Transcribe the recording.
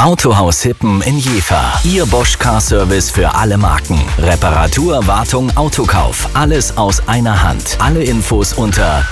Autohaus Hippen in Jever. Ihr Bosch Car Service für alle Marken. Reparatur, Wartung, Autokauf. Alles aus einer Hand. Alle Infos unter